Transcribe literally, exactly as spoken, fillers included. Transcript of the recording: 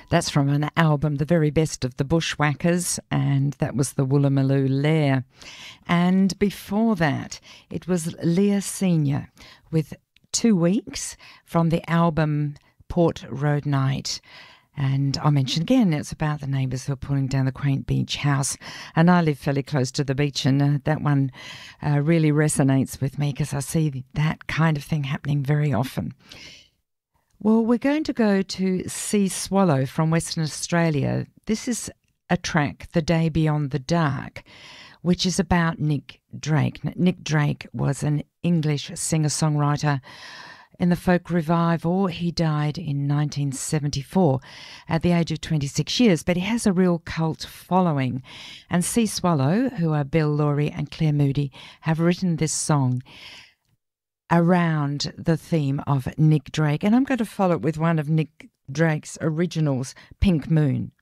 That's from an album, The Very Best of the Bushwhackers, and that was the Woolloomooloo Lair. And before that, it was Leah Senior with Two Weeks from the album Port Road Night. And I'll mention again, it's about the neighbours who are pulling down the quaint beach house. And I live fairly close to the beach, and uh, that one uh, really resonates with me because I see that kind of thing happening very often. Well, we're going to go to Sea Swallow from Western Australia. This is a track, The Day Beyond the Dark, which is about Nick Drake. Nick Drake was an English singer-songwriter in the folk revival. He died in nineteen seventy-four at the age of twenty-six years, but he has a real cult following. And Sea Swallow, who are Bill Laurie and Claire Moody, have written this song around the theme of Nick Drake. And I'm going to follow it with one of Nick Drake's originals, Pink Moon.